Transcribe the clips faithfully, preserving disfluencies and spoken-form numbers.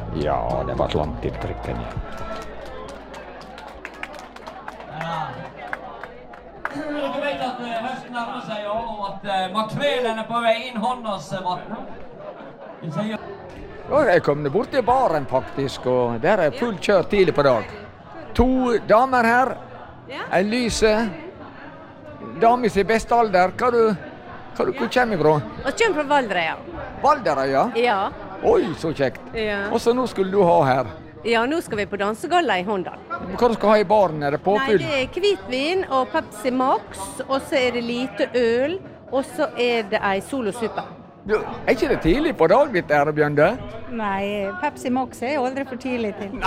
Ja, det var et langt tiltrekk. Dere vet at høsten nærmer seg, og at makrelen er på vei inn håndas vatten. Jeg kom bort til baren faktisk, og der er fullt kjørt tidlig på dag. To damer her, en lyse, dame i sin beste alder. Hva du, hva du kommer fra? Jeg kommer fra Valderøya. Valderøya? Ja. Oi, så kjekt. Ja. Og så nå skulle du ha her? Ja, nå skal vi på dansegalla i Håndal. Hva du skal ha i baren? Er det påfyll? Nei, det er hvitvin og Pepsi Max, og så er det lite øl, og så er det ei solosuppe. Du, er ikke det tidlig på dag ditt, er det, Bjørnde? Nei, Pepsi Max er jo aldri for tidlig til.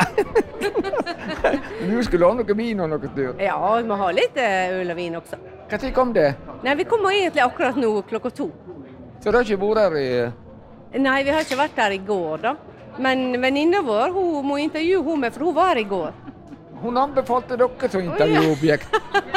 Du skulle ha noe vin og noe styr. Ja, vi må ha litt øl og vin også. Hva tid kom det? Nei, vi kommer egentlig akkurat nå klokka to. Så du har ikke vært her i... Nei, vi har ikke vært der i går da. Men venninna vår, hun må intervjue hun med, for hun var i går. Hun anbefalte dere som intervjuobjekt.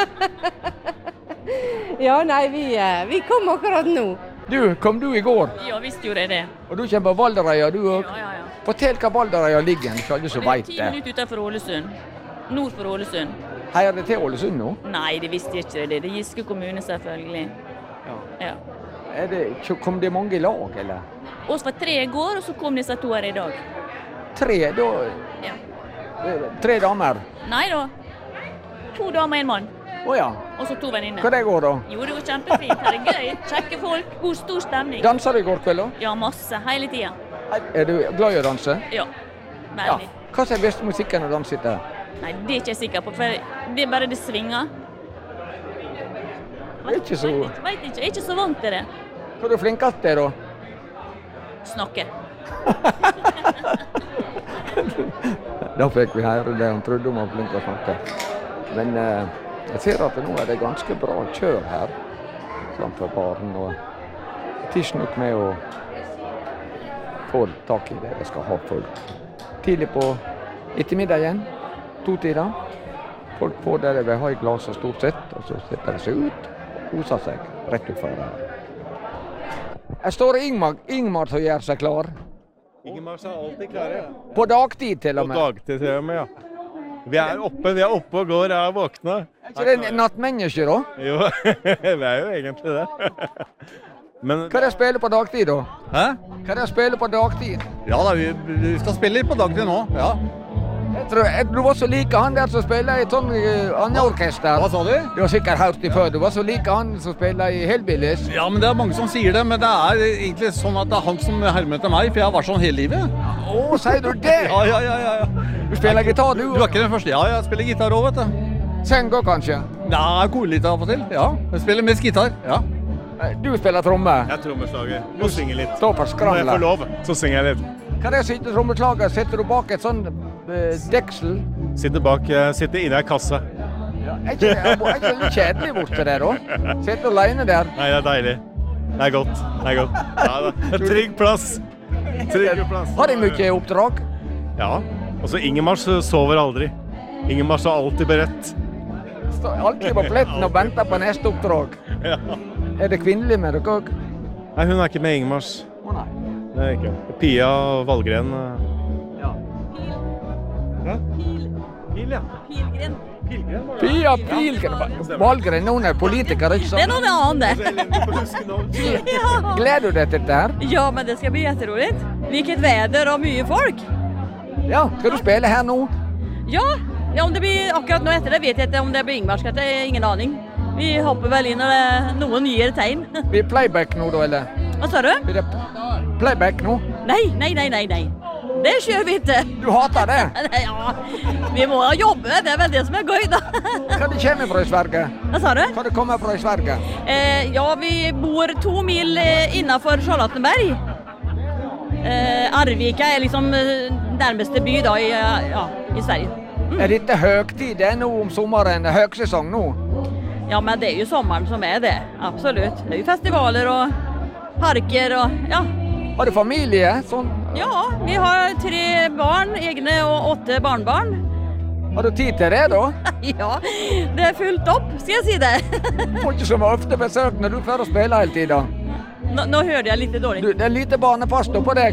Ja, nei, vi, vi kom akkurat nå. Du, kom du i går? Ja, visst gjorde jeg det. Og du kommer på Valderøya, du òg? Ja, ja, ja. Fortell hva Valderøya ligger, så alle som vet det. Det er ti minutter utenfor Ålesund. Nord for Ålesund. Heier det til Ålesund nå? Nei, det visste jeg ikke. Det er Giske kommune, selvfølgelig. Ja. Ja. Er det, kom det mange lag, eller? Oss var tre i går, og så kom disse to her i dag. Tre, da? Ja. Tre damer? Nei da. To damer og en mann. Åja. Og så to venninner. Hva det går da? Jo, det går kjempefint. Her er gøy. Kjekke folk. God, stor stemning. Danser du i går kveld da? Ja, masse. Hele tiden. Er du glad i å danse? Ja. Veldig. Ja. Hva er best musikken å danse etter? Nei, det er ikke jeg sikker på, for det er bare det svinger. Det er ikke så... Vet ikke, vet ikke. Jeg er ikke så vant til det. Hva er du flinkast til da? Snakke. Da fikk vi høre det han trodde om han var flink å snakke. Men eh, jeg ser at nå er det ganske bra kjør her framfor baren, og tids nok med å få tak i det jeg skal ha folk. Tidlig på ettermiddagen, to tider. Folk får det de vil ha i glaset stort sett, og så setter de seg ut og koser seg rett utfor her. Jeg står Ingmar, Ingmar som gjør seg klar. Ingmar er alltid klare. På dagtid til og med. På dagtid til og med, ja. Vi er oppe, vi er oppe og går, jeg er våkne. Er ikke det nattmenneske da? Jo, vi er jo egentlig det. Men, hva er det å spille på dagtid da? Hæ? Hva er det å spille på dagtid? Ja da, vi, vi skal spille litt på dagtid nå, ja. Jeg tror, jeg, du var så like han der som spiller i et sånn uh, andre orkester. Hva sa du? Du har sikkert hørt det før. Du var så like han som spiller i Hellbillies. Ja, men det er mange som sier det, men det er egentlig sånn at det er han som hermer etter meg, for jeg har vært sånn hele livet. Å, sier du det? Ja, ja, ja, ja. Du spiller gitar, du? Du er ikke den første. Ja, jeg spiller gitar også, vet du. Synger kanskje? Nei, går litt av og til, ja. Jeg spiller mest gitar, ja. Du spiller tromme? Jeg er trommeslager. Du synger litt. Stå på skramlet. Når jeg får lov, så synger jeg litt. Hva er det å sitte trommeslager? Sitter du bak et sånn uh, deksel? Sitter bak, sitter inne i en kasse. Ja, er ikke det, er ikke litt kjedelig borte der da? Sitter du alene der? Nei, det er deilig. Det er godt. Det er godt. Ja, det er trygg plass. Trygg plass. Har de mye oppdrag? Ja. Og så Ingemar sover aldri. Ingemar er alltid beredt. Står alltid på pletten og venter på neste oppdrag. Ja. Er det kvinnelig med dere også? Nei, hun er ikke med Ingemars. Å nei. Det er ikke. Pia Valgren. Ja. Hæ? Pil, ja. Pilgren. Pilgren. Pia Pilgren. Valgren, hun er politiker, ikke sant? Det är någon annan. Ja. Gleder du deg til dette her? Ja, men det ska bli jätteroligt. Vilket väder och mycket folk. Ja, skal du spille her nå? Ja, ja om det blir akkurat nå etter det vet jeg ikke om det blir Ingmarsk, det er ingen aning. Vi hopper vel inn når det, noen gir tegn. Blir det playback nå da, eller? Hva sa du? Blir det playback nå? Nei, nei, nei, nei, nei. Det kjører vi ikke. Du hater det? Ja, vi må jobbe, det er vel det som er gøy da. Hva det kommer fra i Sverige? Hva sa du? Hva det kommer fra i Sverige? Eh, ja, vi bor to mil eh, innenfor Charlottenberg. Eh, Arvika er liksom eh, nærmeste by da i, eh, ja, i Sverige. Mm. Er dette høgtid? Det er nå om sommeren, høgsesong nå? Ja, men det er jo sommeren som er det, absolutt. Det er jo festivaler og parker og, ja. Har du familie? Sånn? Ja, vi har tre barn, egne og åtte barnbarn. Har du tid til det da? Ja, det er fullt opp, skal jeg si det. Får ikke så ofte besøk når du får å spille hele tiden. Nå, nå hørte jeg litt dårlig. Du, det er lite barnepass da på deg.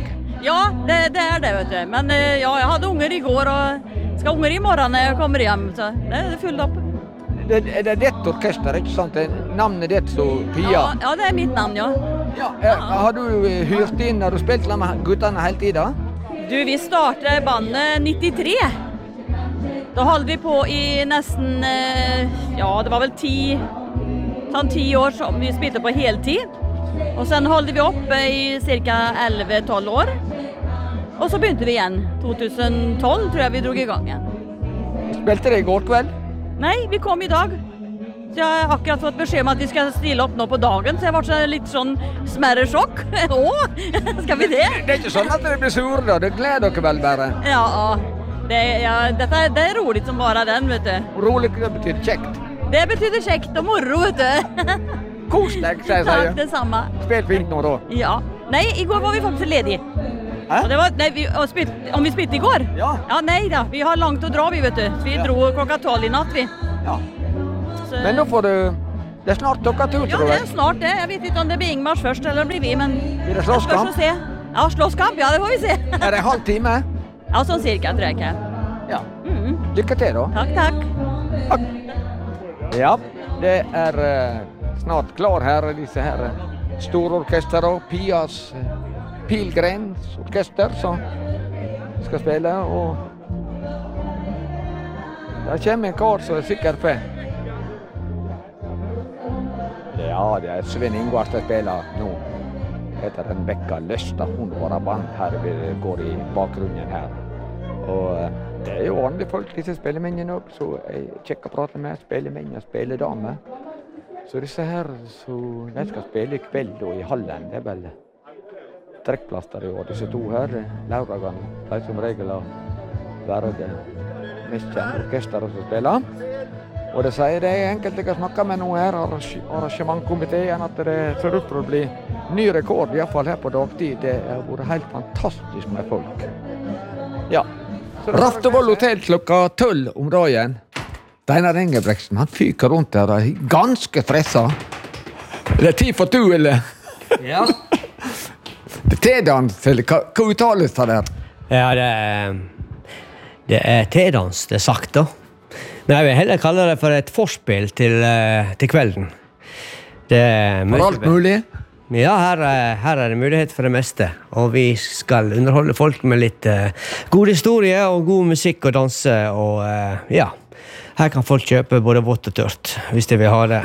Ja, det, det er det, vet du. Men eh, ja, jeg hadde unger i går, og skal unger i morgen når jeg kommer hjem, så det er fullt opp. Det, er det ditt orkester, ikke sant? Det er navnet ditt som Pia? Ja, ja, det er mitt navn, ja. Ja, eh, har du eh, hyrt inn når du spilte med guttene hele tiden? Du, vi startet bandet nittitre. Da holdt vi på i nesten, eh, ja, det var vel ti, sånn ti år som vi spilte på heltid. Og sen holdt vi opp i cirka elleve tolv år. Og så begynte vi igjen. tjuetusen tolv tror jeg vi drog i gang igjen. Spilte det i går kveld? Nei, vi kom i dag. Så jeg har akkurat fått beskjed om at vi skal stille opp nå på dagen, så jeg var så litt sånn smerre sjokk. Åh, skal vi det? Det er ikke sånn at dere blir sure da, det gleder dere vel bare? Ja, det, ja dette, det er roligt som bare den, vet du. Rolig, det betyr kjekt. Det betyder kjekt og moro, vet du. Kos deg, sier jeg. Takk, det samme. Spill fint nå da. Ja. Nei, i går var vi faktisk ledig. Hæ? Og det var, nei, vi, og spilt, om vi spilte i går? Ja. Ja, nei da, vi har langt å dra, vi, vet du. Vi Ja. dro klokka tolv i natt, vi. Ja. Så, Men nå får du... Det er snart dere tur, ja, tror det jeg. er snart det. Jeg vet ikke om det blir Ingmars først, eller blir vi, men... Blir det jeg skal slåsskamp? så se. Ja, slåsskamp, ja, det får vi se. Er det en halv time? Ja, sånn cirka, tror jeg ikke. Ja. Mm. Lykke til da. Takk, takk. Ja, det er eh, snart klar her, disse her eh, store orkester og Pias eh, Pilgrens orkester som skal spille, og der kommer en kar som er sikker på. Ja, det er Sven Ingvar som spiller nå. Heter den Bekka Løsta, hun var band her, vi går i bakgrunnen her. Og eh, det er jo vanlige folk, disse spillemennene også, så jeg kjekker å prate med spillemenn og spilledamer. Så disse her, så de skal spille i kveld og i hallen, det er vel trekkplaster i år. Disse to her, laurdagene, de som regel har vært det mest kjente orkesteret som spiller. Og det sier det er enkelte jeg har snakket med nå her, arrangementkomiteen, at det ser ut for å bli ny rekord, i hvert fall her på dagtid. Det har vært helt fantastisk med folk. Ja. Raftevoll hotell klokka tolv om dagen. Steinar Engebreksen, han fyker rundt der og er ganske stresset. Det er tid for to, eller? Ja. Det er T-dans, eller hva, hva uttales det der? Ja, det er, det er T-dans, det er sagt da. Men jeg vil heller kalle det for et forspill til, uh, til kvelden. Det er For alt mulig? Ja, her, er- her er det mulighet for det meste. Og vi skal underholde folk med litt uh, god historie og god musikk og danse. Og uh, ja, her kan folk kjøpe både vått og tørt, hvis de vil ha det.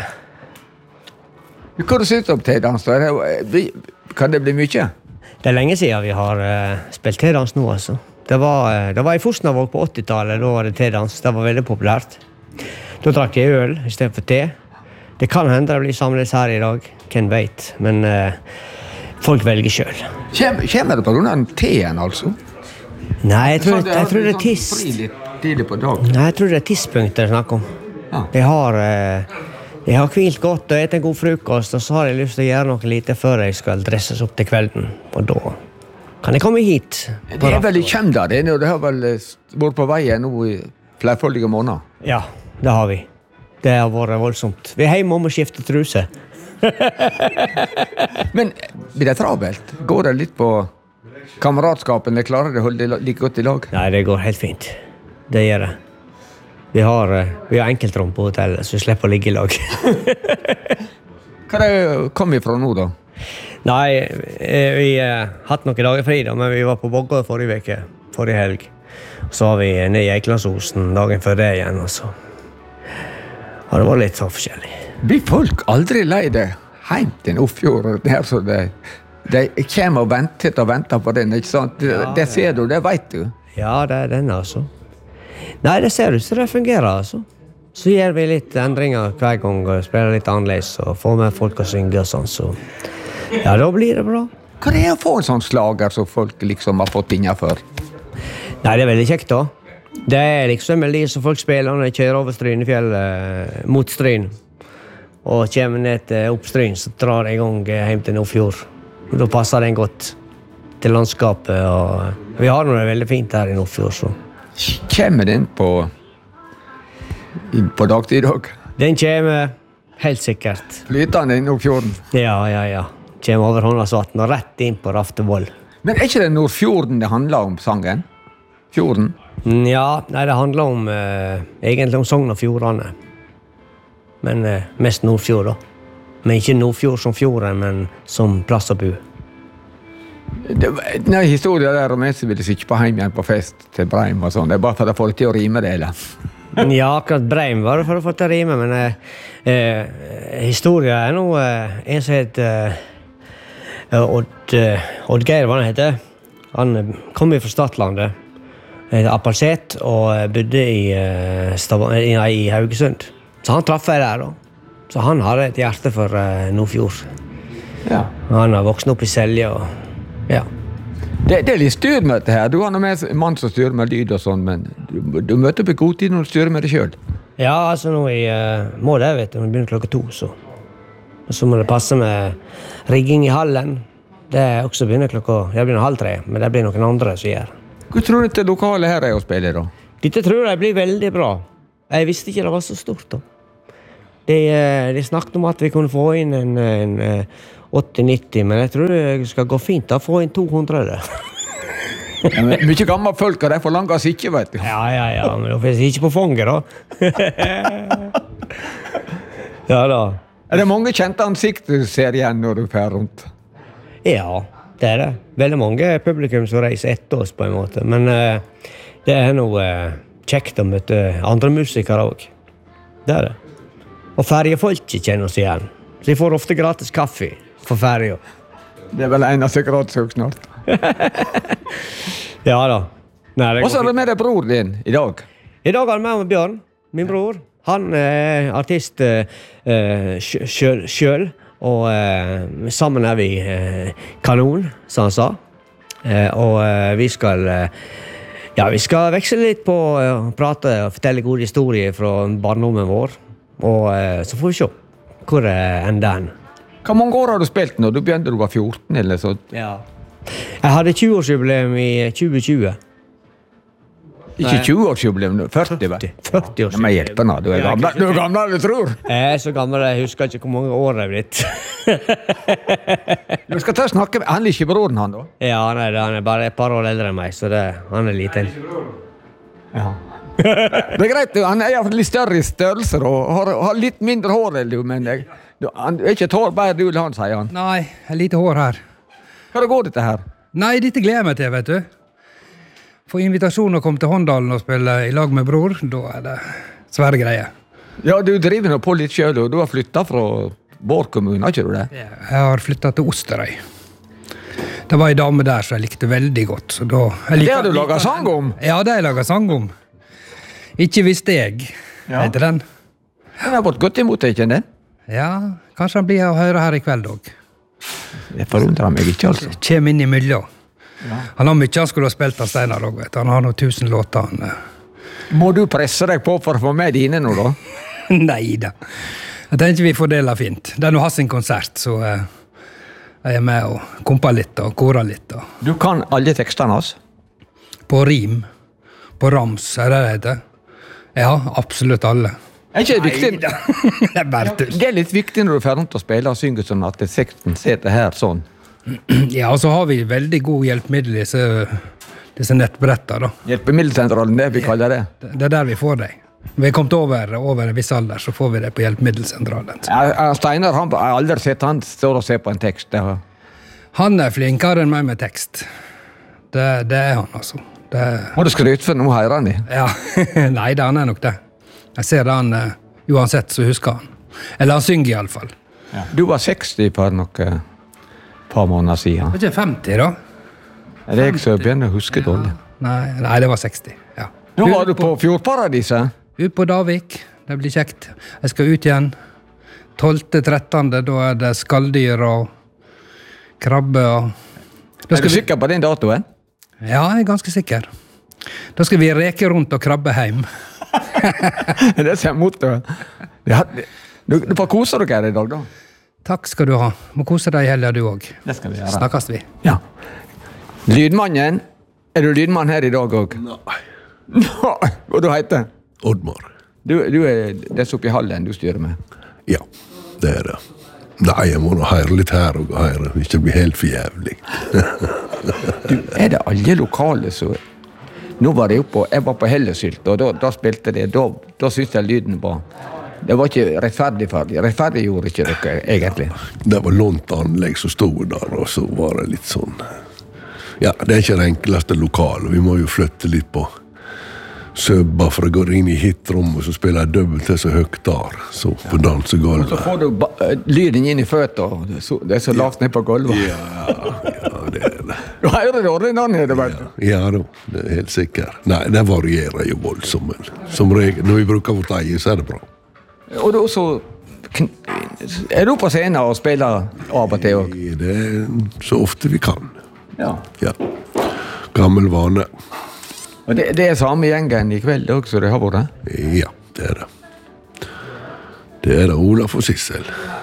Hva synes du om T-dans? Er det- vi- Kan det bli mye? Det er lenge siden vi har uh, spilt T-dans nå, altså. Det var, uh, det var i Fosnavåg på åttitallet, da var det T-dans. Det var veldig populært. Da drakk jeg øl i stedet for te. Det kan hende det blir samlet her i dag, hvem vet, men uh, folk velger selv. Kjem, kommer det på grunn av teen, altså? Nei, jeg tror, Sånn, jeg, tror det er sånn tiss. fri litt tidlig på dag. Nei, jeg tror det er tidspunktet det er snakk om. Ja. Jeg har, uh, jeg har hvilt godt og et en god frokost, og så har jeg lyst til å gjøre noe lite før jeg skal dresses opp til kvelden. Og da kan jeg komme hit. Det er vel i kjemda, det, og det har vel eh, vært på veien nå i flerfoldige måneder. Ja, det har vi. Det har vært voldsomt. Vi er hjemme om å skifte truse. Men blir det travelt? Går det litt på kameratskapen, eller klarer det å holde det like godt i lag? Nei, det går helt fint. Det gjør det. Vi har, eh, vi har enkeltrom på hotellet, så vi slipper å ligge i lag. Hva er det kom vi fra nå, da? Nei, eh, vi har hatt noen dager fri, da, men vi var på Vågå forrige veke, forrige helg. Så var vi nede i Eiklandsosen dagen før det igjen, og så har det vært litt så forskjellig. Blir folk aldri lei det hjem til Offjord? Der, så det, de kommer og venter og venter på den, ikke sant? Det, Ja, det ser du, det vet du. Ja, det er den, altså. Nei, det ser ut som det fungerer, altså. Så gjør vi litt endringer hver gang og spiller litt annerledes og får med folk å synge og sånn, så ja, da blir det bra. Hva er det å få en sånn slager som folk liksom har fått innenfor? Nei, det er veldig kjekt da. Det er liksom en melodi som folk spiller når de kjører over Strynefjellet mot Stryn. Og kommer ned til Oppstryn, så drar jeg i gang hjem til Nordfjord. Og da passer den godt til landskapet, og vi har noe veldig fint her i Nordfjord, så. Kommer den på, på dagtid også? Den kommer helt sikkert. Flytende inn i Offjorden. Ja, ja, ja. Kommer over Håndalsvatn og rett inn på Raftevoll. Men er ikke det Nordfjorden det handler om, sangen? Fjorden? Ja, nei, det handler om eh, egentlig om Sogn og Fjordane. Men eh, mest Nordfjord da. Men ikke Nordfjord som fjorden, men som plass å bo. Det, den historien der om jeg som ville sitte på hjem igjen på fest til Breim og sånn, det er bare for å få det til å rime det, eller? Ja, akkurat Breim var det for å få til å rime, men eh, eh, historien er nå eh, en som heter eh, Odd, eh, Odd Geir, hva han heter. Han eh, kom jo fra Stadlandet, heter Appalset, og bodde i, eh, Stav- i, i Haugesund. Så han traff jeg der da. Så han har et hjerte for uh, Nordfjord. Ja. Han har voksen opp i Selje, og ja. Det, det er litt styr med dette her. Du har noe med en mann som styrer med lyd og sånn, men du, du møter på god tid når du styrer med det selv. Ja, altså nå i uh, må det, vet du, når det begynner klokka to, så. Og så må det passe med rigging i hallen. Det er også begynner klokka, det begynner halv tre, men det blir noen andre som gjør. Hvor tror du det lokale her er å spille da? Dette tror jeg blir veldig bra. Jeg visste ikke det var så stort da. De, de snakket om at vi kunne få inn en, en åtti nitti, men jeg tror det skal gå fint da, få inn to hundre. Ja, mye gammel folk, og de får langt ikke, vet du. Ja, ja, ja, men det finnes ikke på fanget da. Ja da. Er det mange kjente ansikter du ser igjen når du fer rundt? Ja, det er det. Veldig mange publikum som reiser etter oss på en måte, men uh, det er noe uh, kjekt å møte andre musikere også. Det er det. Og ferjefolk kjenner oss igjen. Så de får ofte gratis kaffe for ferje. Det er vel en av seg gratis også snart. Ja da. Og så er det med deg bror din i dag. I dag er det med Bjørn, min bror. Han er artist uh, selv, og uh, sammen er vi uh, kanon, som han sa. Uh, og uh, vi skal... Uh, Ja, vi skal veksle litt på å prate og fortelle gode historier fra barndommen vår. Og eh, så får vi se hvor det ender den. Hvor mange år har du spilt nå? Du begynte du var fjorten eller så? Ja. Jeg hadde tjue-årsjubileum i tjue tjue. Ikke tjue-årsjubileum, førti, vel? førti års. Ja, men hjelp nå, du er gammel, du er gammel, du tror. Jeg er så gammel, jeg husker ikke hvor mange år jeg er blitt. Du skal ta og snakke med, han er ikke broren han da? Ja, nei, han er bare et par år eldre enn meg, så det, han er liten. Ja. Det er greit, han er litt større i størrelser og har, har litt mindre hår enn du, men jeg, du, han er ikke et hår bare du vil han, sier han. Nei, jeg lite hår her. Hva det går dette her? Nei, dette gleder jeg meg til, vet du. Få invitasjon å komme til Håndalen og spille i lag med bror, da er det svære greier. Ja, du driver nå på litt selv, og du har flyttet fra vår kommune, har ikke du det? Ja, jeg har flyttet til Osterøy. Det var en dame der som jeg likte veldig godt. Så da, jeg det har du laget sang om? Ja, det har jeg laget sang om. Ikke visste jeg, ja. Heter den. Den har fått godt imot, ikke den? Ja, kanskje han blir å høre her i kveld også. Det forundrer meg ikke, altså. Kjem inn i miljø. Ja. Han har mye han skulle ha spilt av Steinar også, vet du. Han har noen tusen låter. Han, Må du presse deg på for å få med dine nå, da? Neida. Jeg tenker vi fordeler fint. Det er nå hans konsert, så uh, jeg er med og komper litt og korer litt. Og. Du kan alle tekstene hans? På rim, på rams, er det det heter? Ja, absolutt alle. Er ikke det viktig? det er bare tull. Det er litt viktig når du får rundt og spiller og synger sånn at sekten sitter her sånn. Ja, og så har vi veldig god hjelpemiddel i disse, disse nettbretter da. Hjelpemiddelsentralen, det vi kaller det. Det, det er der vi får deg. Når vi er kommet over, over en viss alder, så får vi det på hjelpemiddelsentralen. Ja, Steinar, han har aldri sett han står og ser på en tekst. Det. Han er flinkere enn meg med tekst. Det, det er han, altså. Det... Må du skryte for noe høyre han i? Ja, nei, det han er nok det. Jeg ser det han, uh, uansett så husker han. Eller han synger i alle fall. Ja. Du var seksti for noe par måneder siden. Det er ikke femti da? Er det jeg som begynner å huske dårlig? Ja. Nei, nei, det var seksti, ja. Nå var du på Fjordparadiset? Ut på Davik, det blir kjekt. Jeg skal ut igjen. tolvte trettende, da er det skalldyr og krabbe og... Da er du sikker på den datoen? Ja, jeg er ganske sikker. Da skal vi reke rundt og krabbe hjem. Det ser mot det. Ja, du, du får kose deg her i dag, da. Takk skal du ha. Må kose deg i helgen du også. Det skal vi gjøre. Snakkes vi. Ja. Lydmannen. Er du lydmann her i dag også? Nei. Nei. Hva du heter? Oddmar. Du, du er den som oppe i hallen du styrer med? Ja, det er det. Nei, jeg må nå høre litt her og høre, ikke bli helt for jævlig. Du, er det alle lokale så... Nå var jeg oppe, jeg var på Hellesylt, og da, da spilte det, da, da synes jeg lyden var... Det var ikke rettferdig for dem. Rettferdig gjorde ikke dere, egentlig. Det var lånt anlegg som stod der, og så var det litt sånn... Ja, det er ikke det enkleste lokale. Vi må jo flytte litt på søbba for å gå inn i hitrommet, og så spiller jeg dobbelt til så høyt der, så på dansegulvet. Og så får du ba lyden inn i føtter, det er så, det er så lavt ned på gulvet. Ja, ja, det er det. Du hører det ordentlig der nede, vet du. Ja, ja, det er helt sikkert. Nei, det varierer jo voldsomt, men som regel, når vi bruker vårt eget, så er det bra. Og du så... Er du på scenen og spiller av og til også? Det er så ofte vi kan. Ja. Ja. Gammel vane. Og det, det er samme gjengen i kveld også, det har vært? Ja, det er det. Det er det Olaf og Sissel.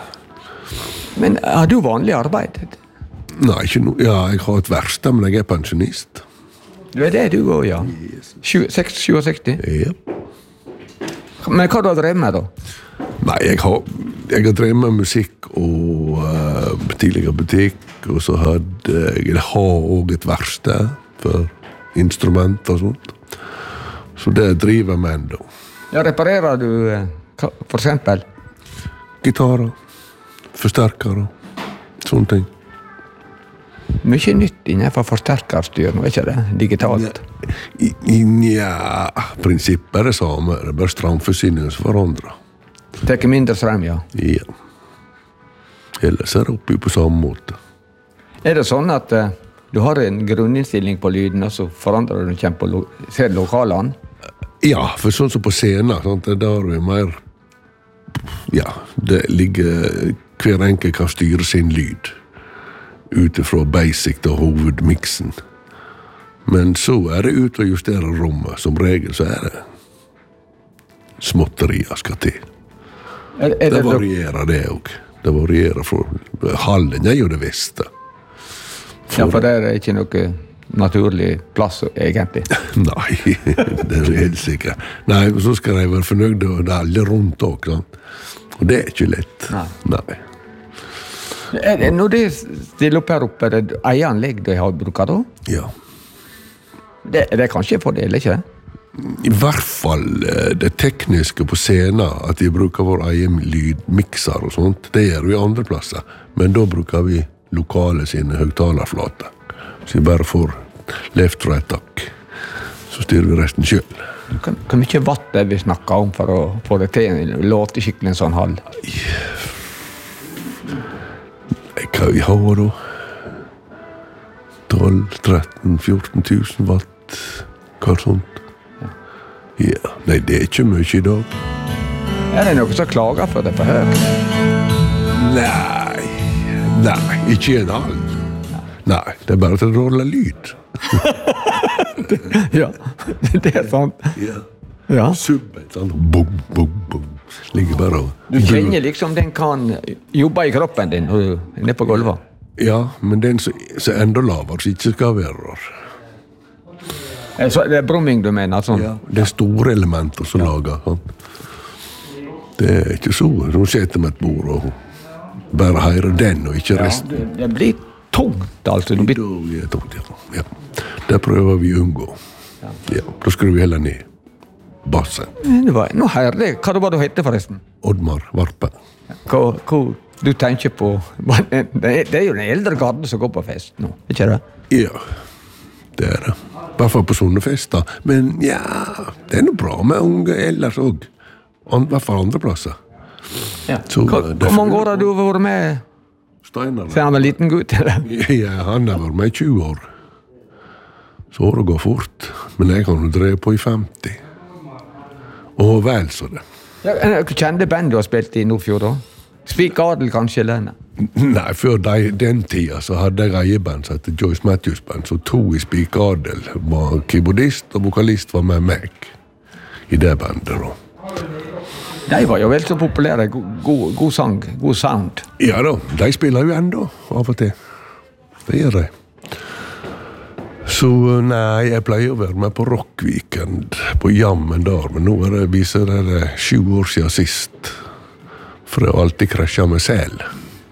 Men har du vanlig arbeid? Nei, ikke noe. Ja, jeg har et verste, men jeg er pensjonist. Du er det du går, ja? sekstiseks? Ja. Men hva du har drevet med da? Nei, jeg har, jeg har drevet med musikk og uh, tidligere butikk, og så hadde jeg, jeg har også et verksted for instrument og sånt. Så det driver jeg med enda. Ja, reparerer du uh, for eksempel? Gitarer, forsterkere, sånne ting. Mye nytt innenfor forsterkerstyr, nå er ikke det digitalt? Ja, prinsippet er det samme, det er bare strømforsyningen som forandrer. Det er ikke mindre strøm, ja? Ja. Ellers er det oppe på samme måte. Er det sånn at uh, du har en grunninnstilling på lyden, og så forandrer du kjempe lo ser lokalene? Ja, for sånn som på scenen, sant, det der er mer... Ja, det ligger... Hver enkelt kan styre sin lyd. Utifra basic til hovedmixen. Men så er det ut å justere rommet. Som regel så er det småtterier skal til. Er, er det, det varierer det også. Det varierer fra... Hallen er jo det beste. For ja, for det er ikke noe naturlig plass, egentlig. Nei, det er helt sikkert. Nei, så skal de være fornøyde, og det er alle rundt også. Og det er ikke lett. Nei. Nei. Er det, når de stiller opp her oppe, er det eieranlegg de har brukt da? Ja. Det, det er kanskje en fordel, ikke det? I hvert fall det tekniske på scenen, at de bruker vår egen lydmixer og sånt, det gjør vi andre plasser. Men da bruker vi lokale sine høgtalerflater. Så vi bare får left right takk. Så styrer vi resten selv. Hvor mye watt er vi snakker om for å få det til en låt i skikkelig en sånn hall? Hva vi har da? tolv, tretten, fjorten tusen watt. Hva sånt? Ja, nei, det er ikke mye i dag. Er det noe som klager for det for høyt? Nei, nei, ikke en hall. Nei, det er bare til å rolle lyd. Ja, det er sant. Ja. Ja. Subben, sånn, bom, bom, bom. Ligger bare og... Du kjenner liksom den kan jobbe i kroppen din når du er nede på gulvet. Ja, men den som er enda lavere, så ikke skal være rar. Så det er brumming du mener, sånn? Ja, det er store elementer som ja. lager. Sånn. Det er ikke så. Nå sitter med et bord og bare hører den, og ikke resten. Ja, det, det blir tungt, altså. Det blir tungt, ja. ja. Det prøver vi å unngå. Ja. Ja, da skrur vi heller ned bassen. Var, nå hører jeg. Hva var det du hette forresten? Oddmar Varpe. Hva, hva du tenker på? Det er jo den eldre garden som går på fest nå, ikke det? Ja, det er det. I hvert fall på sånne fester. Men ja, det er noe bra med unge ellers også. I hvert fall andre plasser. Ja. Så, hva, hvor mange år har du vært med? Steinar. Så han var liten gutt, eller? Ja, han har vært med i tjue år. Så året går fort. Men jeg har nå drevet på i femti. Og vel så det. Ja, kjente band du har spilt i Nordfjord da? Spik Adel kanskje, eller? Nei, før de, den tida så hadde jeg eierband som heter Joyce Matthews Band, så to i Spik Adel var keyboardist, og vokalist var med meg i det bandet da. De var jo vel så populære, god, god, god sang, god sound. Ja da, de spiller jo enda av og til. Det gjør de. Så nei, jeg pleier å være med på Rockweekend, på jammen der, men nå er det, viser det, det sju år siden sist. For jeg har alltid krasjet med sel.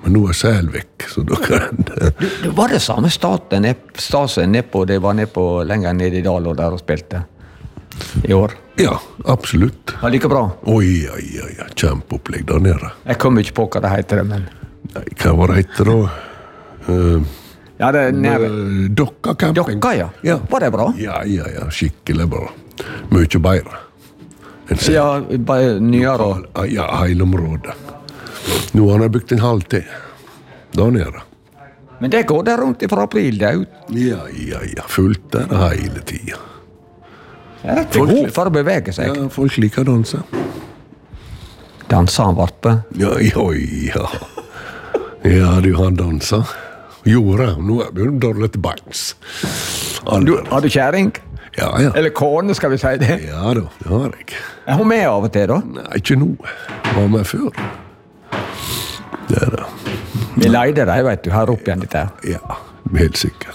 Men nå er Sel vekk, så da kan det... Du, du var det samme staten, stasen ned på, det var ned på lenger ned i Dal og der og spilte i år? Ja, absolutt. Var like bra? Oi, oi, oi, kjempeopplegg der nede. Jeg kom ikke på hva det heter, men... Nei, hva var det heter da? Uh, ja, det er nede... Uh, Dokka camping. Dokka, ja. ja. Var det bra? Ja, ja, ja, skikkelig bra. Mye bedre. Ja, bare nyere og... Ja, hele området. Nå har jeg bygd en halv til. Da nede. Men det går der rundt fra april, det er ut. Ja, ja, ja. Fullt der hele tiden. Ja, det er god for å bevege seg. Ja, folk liker å danse. Danser han varpe? Ja, ja, ja. Ja, du har danset. Gjorde, nå er jeg dårlig til beins. Du, har du kjæring? Ja, ja. Eller kone, skal vi si det? Ja da, det har jeg. Er hun med av og til, da? Nei, ikke nå. Hun var med før. Det er det. Vi leide deg, vet du, her opp igjen litt her. Ja, helt sikker.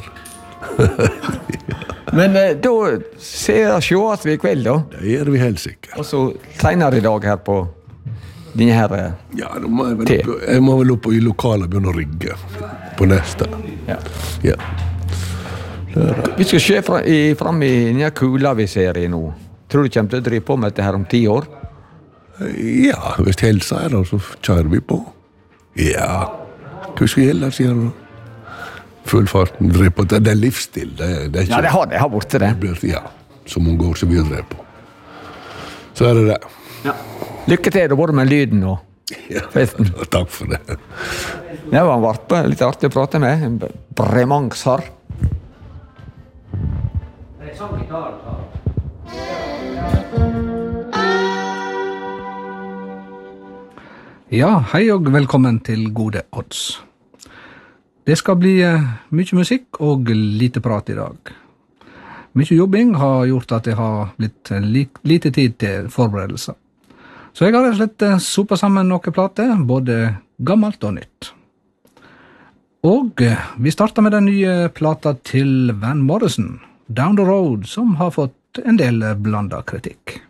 Men eh, da ser jeg sjås vi i kveld, da. Det gjør vi helt sikker. Og så senere i dag her på denne her eh, Ja, da må jeg, vel opp, jeg må vel opp i lokalet og begynne å rigge på neste. Ja. Ja. Vi skal se fra, i, fram i denne kula vi ser i nå. Tror du kommer til å drive på med dette her om ti år? Ja, hvis helsa er da, så kjører vi på. Ja, hva skal jeg ellers gjøre da? Full farten, drive på. Det er livsstil. Det, det er ikke, ja, det har, det har borte det. det blir, ja, som hun går så vi driver på. Så er det det. Ja. Lykke til, da, både med lyden og ja, festen. Takk for det. Det var en varpe, litt artig å prate med. En bremangsar. Ja, hei og velkommen til Gode Odds. Det skal bli mye musikk og lite prat i dag. Mye jobbing har gjort at det har blitt lite tid til forberedelser. Så jeg har rett og slett sopet sammen noen plater, både gammelt og nytt. Og vi starter med den nye plata til Van Morrison, Down the Road, som har fått en del blandet kritikk.